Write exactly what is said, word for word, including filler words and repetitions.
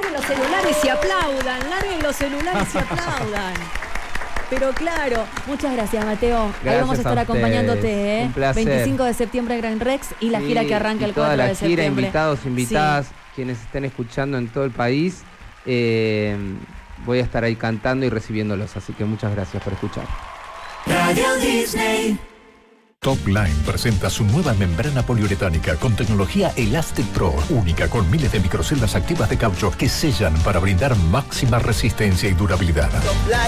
larguen los celulares y aplaudan, larguen los celulares y aplaudan. Pero claro, muchas gracias, Mateo. Gracias. Ahí vamos a estar acompañándote, ¿eh? Un placer. veinticinco de septiembre Gran Rex y la sí, gira que arranca el cuatro toda la de gira, septiembre. invitados, invitadas, sí. quienes estén escuchando en todo el país. Eh, voy a estar ahí cantando y recibiéndolos, así que muchas gracias por escuchar. Radio Disney. Top Line presenta su nueva membrana poliuretánica con tecnología Elastic Pro, única con miles de microceldas activas de caucho que sellan para brindar máxima resistencia y durabilidad.